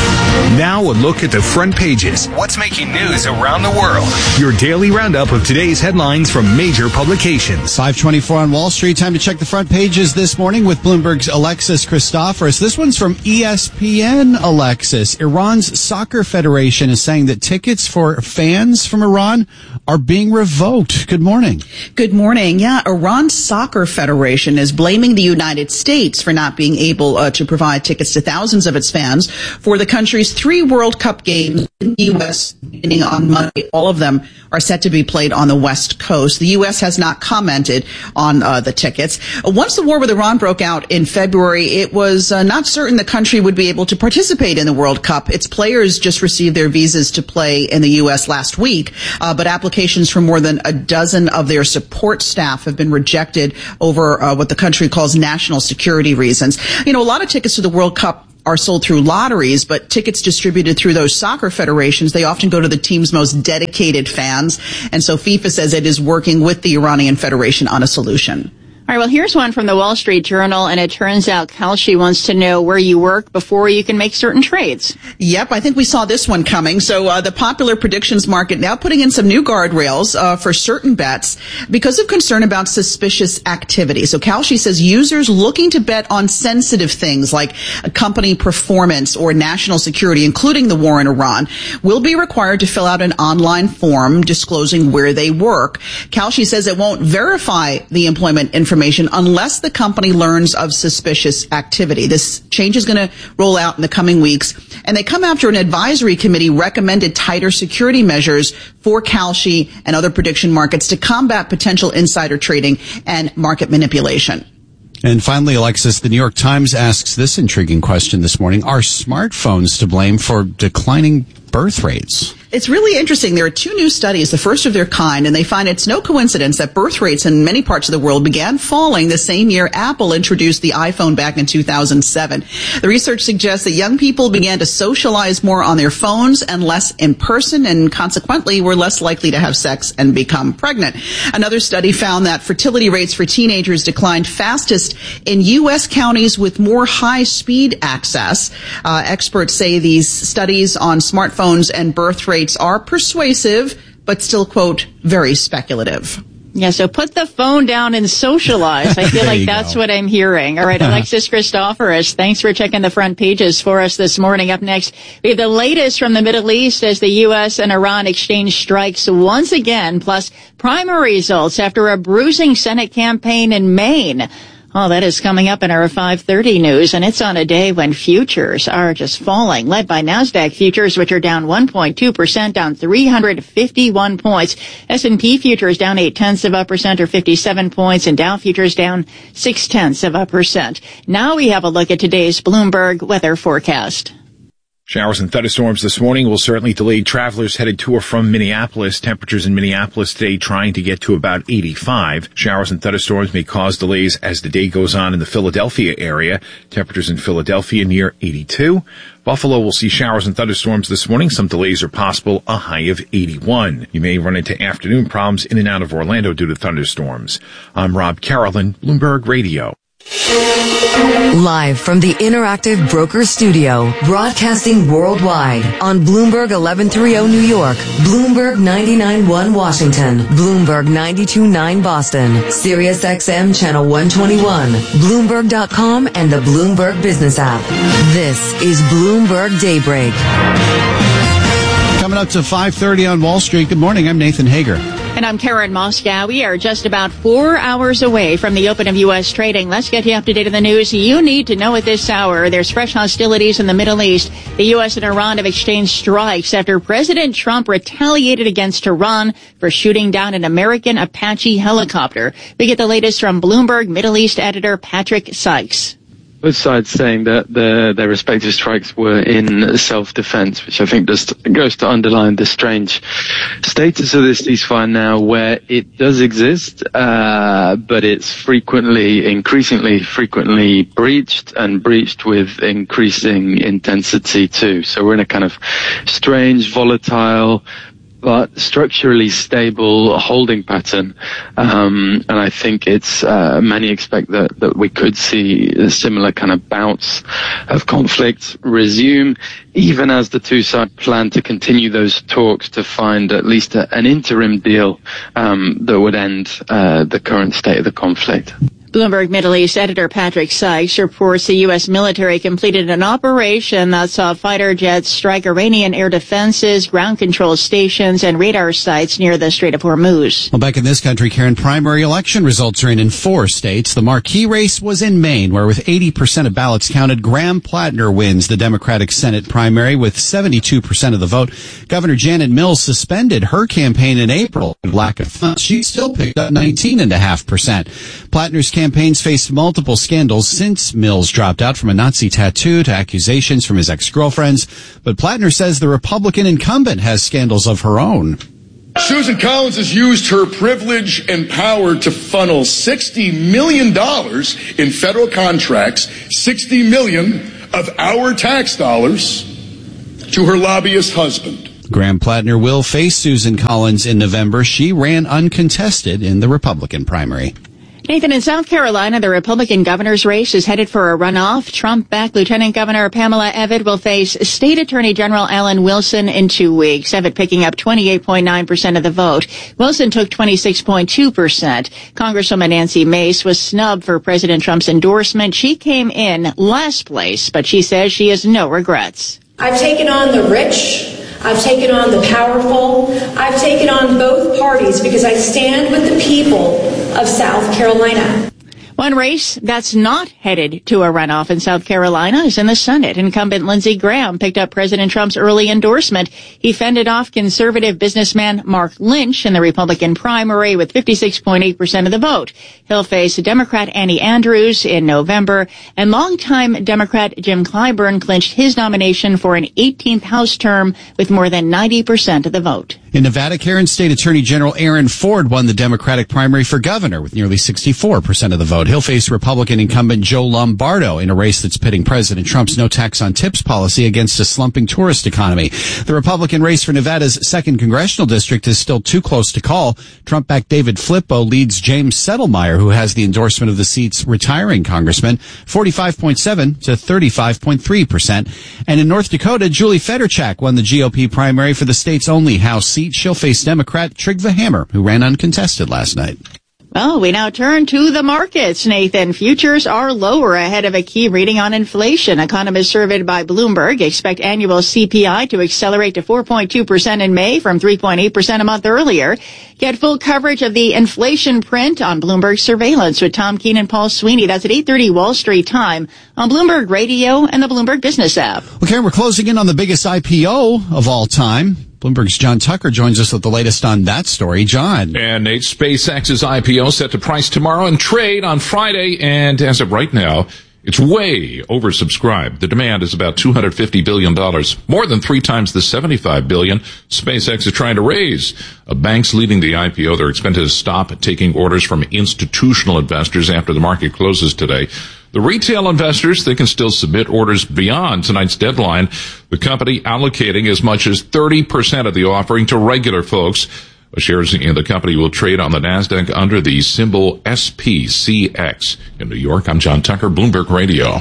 Now a look at the front pages. What's making news around the world? Your daily roundup of today's headlines from major publications. 5:24 on Wall Street. Time to check the front pages this morning with Bloomberg's Alexis Christoforous. This one's from ESPN, Alexis. Iran's Soccer Federation is saying that tickets for fans from Iran are being revoked. Good morning. Good morning. Yeah, Iran's Soccer Federation is blaming the United States for not being able to provide tickets to thousands of its fans for the country's 3 World Cup games in the U.S. beginning on Monday. All of them are set to be played on the West Coast. The U.S. has not commented on the tickets. Once the war with Iran broke out in February, it was not certain the country would be able to participate in the World Cup. Its players just received their visas to play in the U.S. last week, but applications from more than a dozen of their support staff have been rejected over what the country calls national security reasons. You know, a lot of tickets to the World Cup are sold through lotteries, but tickets distributed through those soccer federations, they often go to the team's most dedicated fans. And so FIFA says it is working with the Iranian Federation on a solution. All right, well, here's one from the Wall Street Journal, and it turns out Kalshi wants to know where you work before you can make certain trades. Yep, I think we saw this one coming. So the popular predictions market now putting in some new guardrails for certain bets because of concern about suspicious activity. So Kalshi says users looking to bet on sensitive things like company performance or national security, including the war in Iran, will be required to fill out an online form disclosing where they work. Kalshi says it won't verify the employment information unless the company learns of suspicious activity. This change is going to roll out in the coming weeks, and they come after an advisory committee recommended tighter security measures for Kalshi and other prediction markets to combat potential insider trading and market manipulation. And finally, Alexis, the New York Times asks this intriguing question this morning. Are smartphones to blame for declining birth rates? It's really interesting. There are 2 new studies, the first of their kind, and they find it's no coincidence that birth rates in many parts of the world began falling the same year Apple introduced the iPhone back in 2007. The research suggests that young people began to socialize more on their phones and less in person, and consequently were less likely to have sex and become pregnant. Another study found that fertility rates for teenagers declined fastest in U.S. counties with more high-speed access. Experts say these studies on smartphones and birth rates are persuasive, but still, quote, very speculative. Yeah, so put the phone down and socialize. I feel like that's what I'm hearing. All right, Alexis Christoforous, thanks for checking the front pages for us this morning. Up next, we have the latest from the Middle East as the U.S. and Iran exchange strikes once again, plus primary results after a bruising Senate campaign in Maine. Oh, that is coming up in our 5:30 news, and it's on a day when futures are just falling, led by NASDAQ futures, which are down 1.2%, down 351 points. S&P futures down 0.8% or 57 points, and Dow futures down 0.6%. Now we have a look at today's Bloomberg weather forecast. Showers and thunderstorms this morning will certainly delay travelers headed to or from Minneapolis. Temperatures in Minneapolis today trying to get to about 85. Showers and thunderstorms may cause delays as the day goes on in the Philadelphia area. Temperatures in Philadelphia near 82. Buffalo will see showers and thunderstorms this morning. Some delays are possible, a high of 81. You may run into afternoon problems in and out of Orlando due to thunderstorms. I'm Rob Carolyn, Bloomberg Radio. Live from the Interactive Brokers Studio, broadcasting worldwide on Bloomberg 1130 New York, Bloomberg 99.1 Washington, Bloomberg 92.9 Boston, Sirius XM Channel 121, Bloomberg.com, and the Bloomberg Business app. This is Bloomberg Daybreak. Coming up to 5:30 on Wall Street. Good morning. I'm Nathan Hager. And I'm Karen Moscow. We are just about 4 hours away from the open of U.S. trading. Let's get you up to date on the news you need to know at this hour. There's fresh hostilities in the Middle East. The U.S. and Iran have exchanged strikes after President Trump retaliated against Iran for shooting down an American Apache helicopter. We get the latest from Bloomberg Middle East editor Patrick Sykes. Both sides saying that their respective strikes were in self-defense, which I think just goes to underline the strange status of this ceasefire now, where it does exist, but it's increasingly frequently breached, and breached with increasing intensity too. So we're in a kind of strange, volatile but structurally stable holding pattern. And I think it's many expect that we could see a similar kind of bounce of conflict resume, even as the two sides plan to continue those talks to find at least an interim deal that would end the current state of the conflict. Bloomberg Middle East editor Patrick Sykes reports the U.S. military completed an operation that saw fighter jets strike Iranian air defenses, ground control stations, and radar sites near the Strait of Hormuz. Well, back in this country, Karen, primary election results are in 4 states. The marquee race was in Maine, where with 80% of ballots counted, Graham Plattner wins the Democratic Senate primary with 72% of the vote. Governor Janet Mills suspended her campaign in April. Lack of funds, she still picked up 19.5%. Plattner's campaigns faced multiple scandals since Mills dropped out, from a Nazi tattoo to accusations from his ex-girlfriends. But Plattner says the Republican incumbent has scandals of her own. Susan Collins has used her privilege and power to funnel $60 million in federal contracts, $60 million of our tax dollars, to her lobbyist husband. Graham Plattner will face Susan Collins in November. She ran uncontested in the Republican primary. Nathan, in South Carolina, the Republican governor's race is headed for a runoff. Trump-backed Lieutenant Governor Pamela Evitt will face State Attorney General Alan Wilson in 2 weeks. Evitt picking up 28.9% of the vote. Wilson took 26.2%. Congresswoman Nancy Mace was snubbed for President Trump's endorsement. She came in last place, but she says she has no regrets. I've taken on the rich. I've taken on the powerful. I've taken on both parties because I stand with the people of South Carolina. One race that's not headed to a runoff in South Carolina is in the Senate. Incumbent Lindsey Graham picked up President Trump's early endorsement. He fended off conservative businessman Mark Lynch in the Republican primary with 56.8% of the vote. He'll face Democrat Annie Andrews in November, and longtime Democrat Jim Clyburn clinched his nomination for an 18th House term with more than 90% of the vote. In Nevada, Karen, State Attorney General Aaron Ford won the Democratic primary for governor with nearly 64% of the vote. He'll face Republican incumbent Joe Lombardo in a race that's pitting President Trump's no tax on tips policy against a slumping tourist economy. The Republican race for Nevada's 2nd congressional district is still too close to call. Trump-backed David Flippo leads James Settlemyre, who has the endorsement of the seat's retiring congressman, 45.7 to 35.3%. And in North Dakota, Julie Fedorchak won the GOP primary for the state's only House seat. She'll face Democrat Trygve Hammer, who ran uncontested last night. Well, we now turn to the markets, Nathan. Futures are lower ahead of a key reading on inflation. Economists surveyed by Bloomberg expect annual CPI to accelerate to 4.2% in May from 3.8% a month earlier. Get full coverage of the inflation print on Bloomberg Surveillance with Tom Keene and Paul Sweeney. That's at 8:30 Wall Street time on Bloomberg Radio and the Bloomberg Business app. Well, Karen, we're closing in on the biggest IPO of all time. Bloomberg's John Tucker joins us with the latest on that story. John. And Nate, SpaceX's IPO set to price tomorrow and trade on Friday. And as of right now, it's way oversubscribed. The demand is about $250 billion, more than 3 times the $75 billion SpaceX is trying to raise. Banks leading the IPO, they're expected to stop taking orders from institutional investors after the market closes today. The retail investors, they can still submit orders beyond tonight's deadline. The company allocating as much as 30% of the offering to regular folks. Shares in the company will trade on the NASDAQ under the symbol SPCX. In New York, I'm John Tucker, Bloomberg Radio.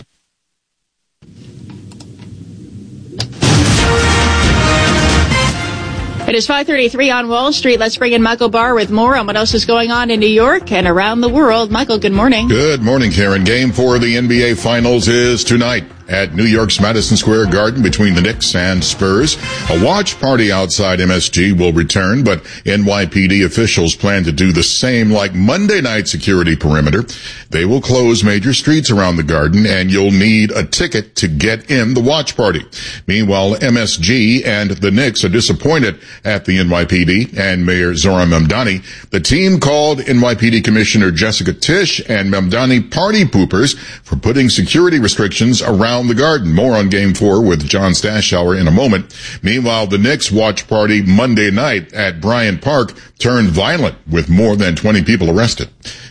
It is 5:33 on Wall Street. Let's bring in Michael Barr with more on what else is going on in New York and around the world. Michael, good morning. Good morning, Karen. Game 4 of the NBA Finals is tonight at New York's Madison Square Garden between the Knicks and Spurs. A watch party outside MSG will return, but NYPD officials plan to do the same like Monday night security perimeter. They will close major streets around the Garden, and you'll need a ticket to get in the watch party. Meanwhile, MSG and the Knicks are disappointed at the NYPD and Mayor Zoran Mamdani. The team called NYPD Commissioner Jessica Tisch and Mamdani party poopers for putting security restrictions around the Garden. More on Game 4 with John Stashower in a moment. Meanwhile, the Knicks watch party Monday night at Bryant Park turned violent with more than 20 people arrested.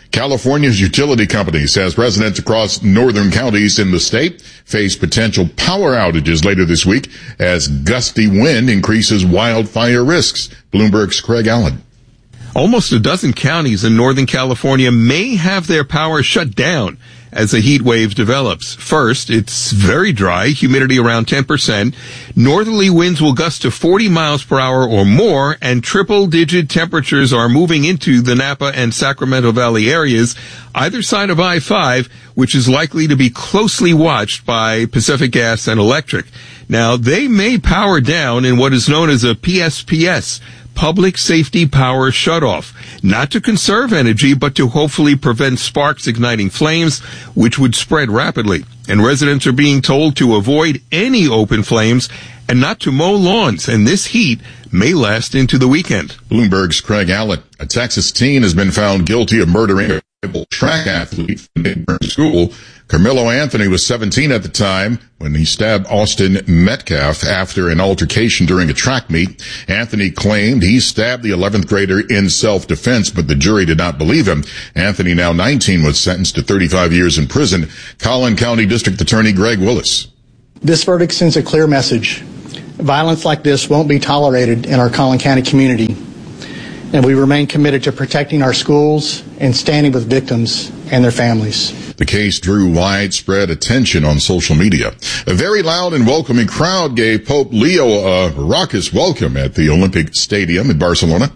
California's utility company says residents across northern counties in the state face potential power outages later this week as gusty wind increases wildfire risks. Bloomberg's Craig Allen. Almost a dozen counties in Northern California may have their power shut down as a heat wave develops. First, it's very dry, humidity around 10%. Northerly winds will gust to 40 miles per hour or more, and triple-digit temperatures are moving into the Napa and Sacramento Valley areas, either side of I-5, which is likely to be closely watched by Pacific Gas and Electric. Now, they may power down in what is known as a PSPS, Public Safety Power Shutoff, not to conserve energy, but to hopefully prevent sparks igniting flames, which would spread rapidly. And residents are being told to avoid any open flames and not to mow lawns, and this heat may last into the weekend. Bloomberg's Craig Allen. A Texas teen has been found guilty of murdering a track athlete from school. Carmelo Anthony was 17 at the time when he stabbed Austin Metcalf after an altercation during a track meet. Anthony claimed he stabbed the 11th grader in self-defense, but the jury did not believe him. Anthony, now 19, was sentenced to 35 years in prison. Collin County District Attorney Greg Willis. This verdict sends a clear message. Violence like this won't be tolerated in our Collin County community, and we remain committed to protecting our schools and standing with victims and their families. The case drew widespread attention on social media. A very loud and welcoming crowd gave Pope Leo a raucous welcome at the Olympic Stadium in Barcelona.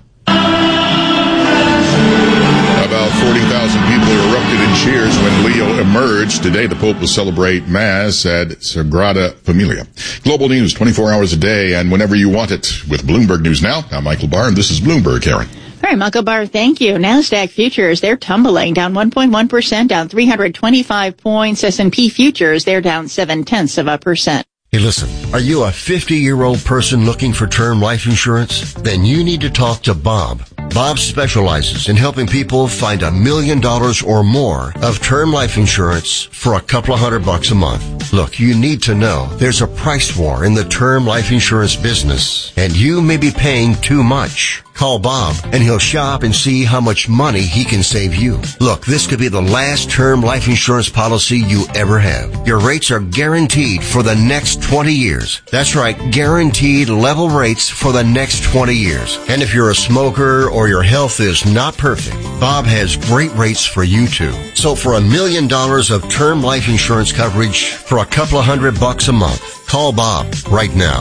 About 40,000 people erupted in cheers when Leo emerged. Today, the Pope will celebrate Mass at Sagrada Familia. Global news 24 hours a day and whenever you want it. With Bloomberg News Now, I'm Michael Barr, and this is Bloomberg, Karen. All right, Michael Barr, thank you. NASDAQ futures, they're tumbling, down 1.1%, down 325 points. S&P futures, they're down 0.7%. Hey, listen, are you a 50-year-old person looking for term life insurance? Then you need to talk to Bob. Bob specializes in helping people find $1 million or more of term life insurance for a couple of $100 a month. Look, you need to know there's a price war in the term life insurance business, and you may be paying too much. Call Bob, and he'll shop and see how much money he can save you. Look, this could be the last term life insurance policy you ever have. Your rates are guaranteed for the next 20 years. That's right, guaranteed level rates for the next 20 years. And if you're a smoker or your health is not perfect, Bob has great rates for you too. So for $1 million of term life insurance coverage for a couple of $100 a month, call Bob right now.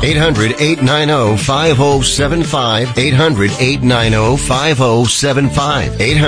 800-890-5075. 800-890-5075.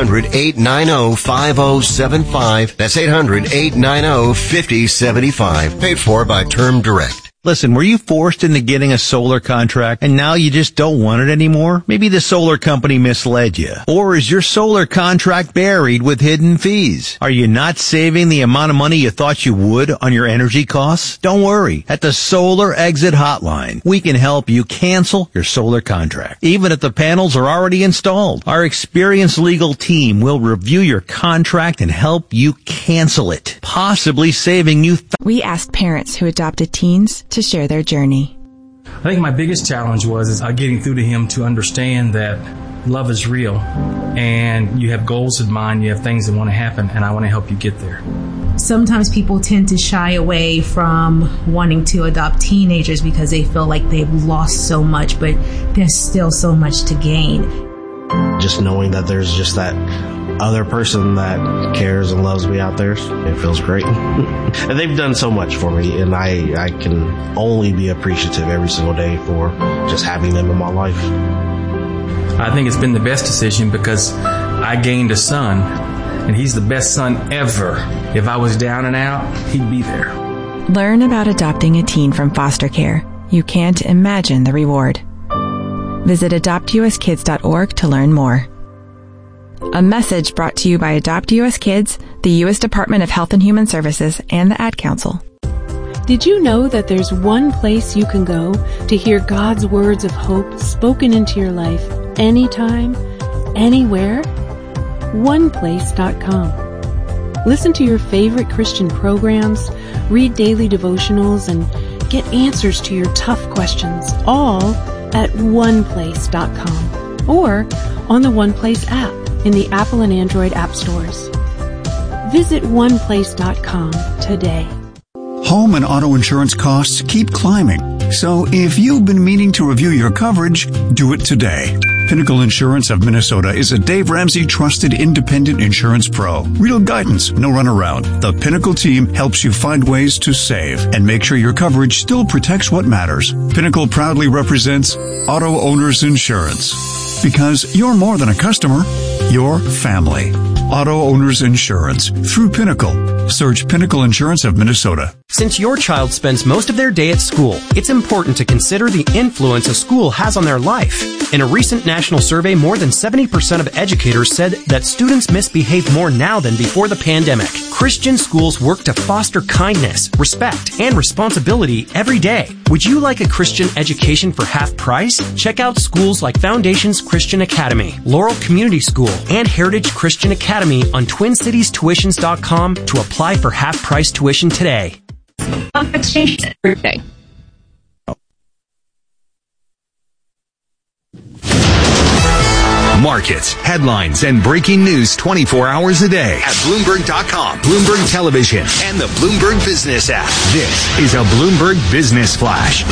800-890-5075. That's 800-890-5075. Paid for by Term Direct. Listen, were you forced into getting a solar contract and now you just don't want it anymore? Maybe the solar company misled you. Or is your solar contract buried with hidden fees? Are you not saving the amount of money you thought you would on your energy costs? Don't worry. At the Solar Exit Hotline, we can help you cancel your solar contract, even if the panels are already installed. Our experienced legal team will review your contract and help you cancel it, possibly saving you. We asked parents who adopted teens to share their journey. I think my biggest challenge was getting through to him to understand that love is real and you have goals in mind, you have things that want to happen, and I want to help you get there. Sometimes people tend to shy away from wanting to adopt teenagers because they feel like they've lost so much, but there's still so much to gain. Just knowing that there's just that other person that cares and loves me out there, it feels great. And they've done so much for me, and I can only be appreciative every single day for just having them in my life. I think it's been the best decision because I gained a son, and he's the best son ever. If I was down and out, he'd be there. Learn about adopting a teen from foster care. You can't imagine the reward. Visit adoptuskids.org to learn more. A message brought to you by Adopt US Kids, the U.S. Department of Health and Human Services, and the Ad Council. Did you know that there's one place you can go to hear God's words of hope spoken into your life anytime, anywhere? OnePlace.com. Listen to your favorite Christian programs, read daily devotionals, and get answers to your tough questions, all at OnePlace.com or on the OnePlace app. in the Apple and Android app stores. Visit oneplace.com today. Home and auto insurance costs keep climbing. So if you've been meaning to review your coverage, do it today. Pinnacle Insurance of Minnesota is a Dave Ramsey trusted independent insurance pro. Real guidance, no runaround. The Pinnacle team helps you find ways to save and make sure your coverage still protects what matters. Pinnacle proudly represents Auto Owners Insurance. Because you're more than a customer, you're family. Auto Owners Insurance through Pinnacle. Search Pinnacle Insurance of Minnesota. Since your child spends most of their day at school, it's important to consider the influence a school has on their life. In a recent national survey, more than 70% of educators said that students misbehave more now than before the pandemic. Christian schools work to foster kindness, respect, and responsibility every day. Would you like a Christian education for half price? Check out schools like Foundations Christian Academy, Laurel Community School, and Heritage Christian Academy on TwinCitiesTuitions.com to apply for half-price tuition today. Birthday. Markets, headlines, and breaking news 24 hours a day at Bloomberg.com, Bloomberg Television, and the Bloomberg Business app. This is a Bloomberg Business Flash.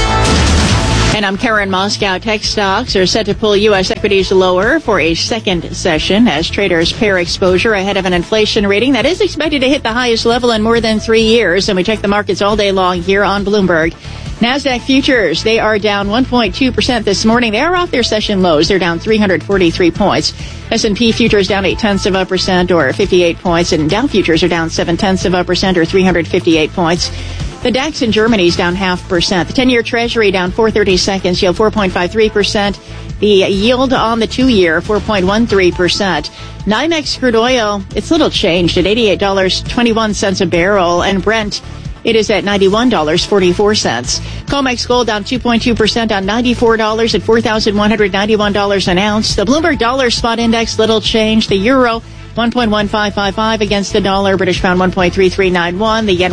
And I'm Karen Moscow. Tech stocks are set to pull U.S. equities lower for a second session as traders pair exposure ahead of an inflation reading that is expected to hit the highest level in more than 3 years. And we check the markets all day long here on Bloomberg. NASDAQ futures, they are down 1.2% this morning. They are off their session lows. They're down 343 points. S&P futures down 0.8% or 58 points. And Dow futures are down 0.7% or 358 points. The DAX in Germany is down 0.5%. The 10-year Treasury down 4/32, yield 4.53%. The yield on the 2-year, 4.13%. NYMEX crude oil, it's little changed at $88.21 a barrel. And Brent, it is at $91.44. COMEX gold down 2.2% on $94 at $4,191 an ounce. The Bloomberg Dollar Spot Index, little change. The euro, 1.1555 against the dollar. British pound 1.3391. The yen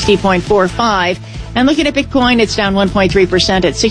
160.45. And looking at Bitcoin, it's down 1.3% at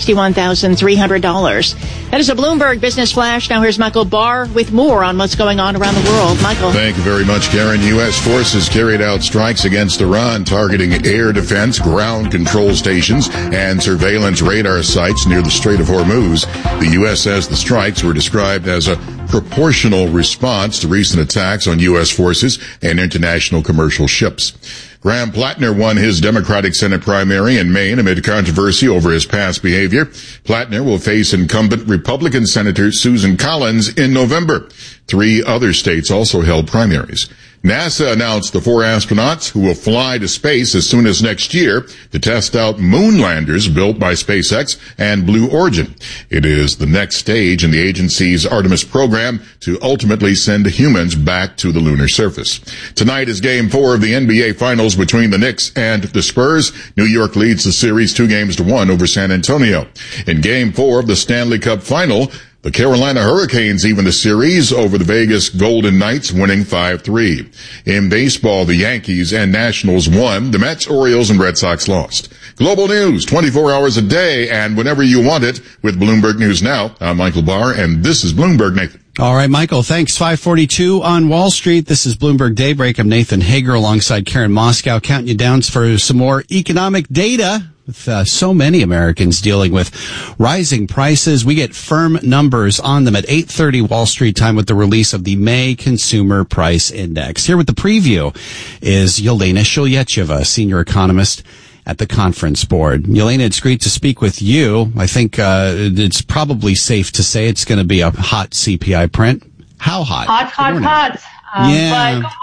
$61,300. That is a Bloomberg Business Flash. Now here's Michael Barr with more on what's going on around the world. Michael. Thank you very much, Karen. U.S. forces carried out strikes against Iran, targeting air defense, ground control stations, and surveillance radar sites near the Strait of Hormuz. The U.S. says the strikes were described as a proportional response to recent attacks on U.S. forces and international commercial ships. Graham Plattner won his Democratic Senate primary in Maine amid controversy over his past behavior. Plattner will face incumbent Republican Senator Susan Collins in November. 3 other states also held primaries. NASA announced the 4 astronauts who will fly to space as soon as next year to test out moon landers built by SpaceX and Blue Origin. It is the next stage in the agency's Artemis program to ultimately send humans back to the lunar surface. Tonight is Game 4 of the NBA Finals between the Knicks and the Spurs. New York leads the series 2-1 over San Antonio. In Game 4 of the Stanley Cup Final, the Carolina Hurricanes even the series over the Vegas Golden Knights, winning 5-3. In baseball, the Yankees and Nationals won. The Mets, Orioles, and Red Sox lost. Global news, 24 hours a day and whenever you want it with Bloomberg News Now. I'm Michael Barr, and this is Bloomberg Nathan. All right, Michael, thanks. 5:42 on Wall Street. This is Bloomberg Daybreak. I'm Nathan Hager alongside Karen Moscow, counting you down for some more economic data. With so many Americans dealing with rising prices, we get firm numbers on them at 8:30 Wall Street time with the release of the May Consumer Price Index. Here with the preview is Yelena Shulyetyeva, senior economist at the Conference Board. Yelena, it's great to speak with you. I think it's probably safe to say it's going to be a hot CPI print. How hot? Hot. Yeah. But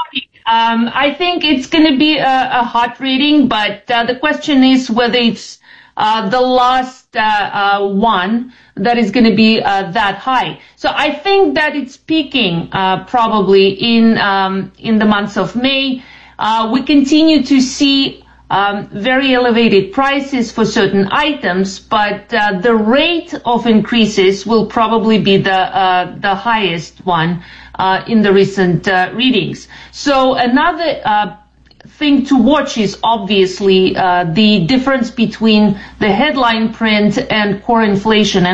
I think it's going to be a hot reading, but the question is whether it's the last one that is going to be that high. So I think that it's peaking probably in the months of May. We continue to see very elevated prices for certain items, but the rate of increases will probably be the highest one in the recent readings. So another thing to watch is obviously the difference between the headline print and core inflation. And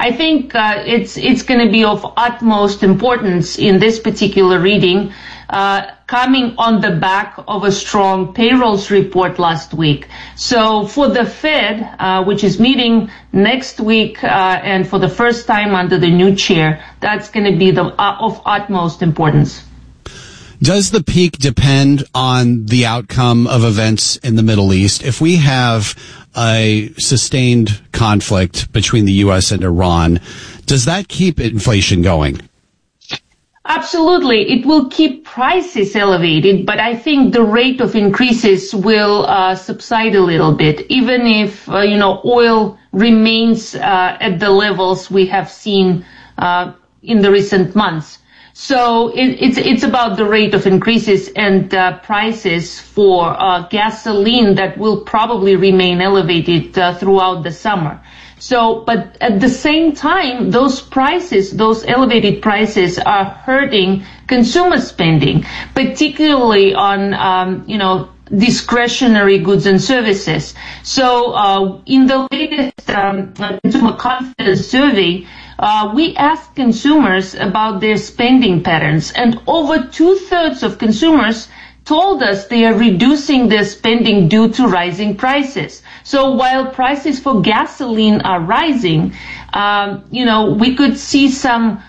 I think it's going to be of utmost importance in this particular reading, coming on the back of a strong payrolls report last week. So for the Fed, which is meeting next week, and for the first time under the new chair, that's going to be of utmost importance. Does the peak depend on the outcome of events in the Middle East? If we have a sustained conflict between the U.S. and Iran, does that keep inflation going? Absolutely. It will keep prices elevated, but I think the rate of increases will subside a little bit, even if, oil remains at the levels we have seen in the recent months. So it's about the rate of increases and prices for gasoline that will probably remain elevated throughout the summer. So, but at the same time, those elevated prices are hurting consumer spending, particularly on, discretionary goods and services. So, in the latest consumer confidence survey, we asked consumers about their spending patterns, and over 2/3 of consumers told us they are reducing their spending due to rising prices. So while prices for gasoline are rising, we could see some